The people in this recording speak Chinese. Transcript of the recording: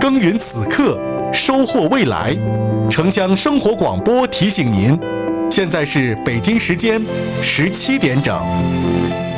耕耘此刻，收获未来。城乡生活广播提醒您，现在是北京时间17点整。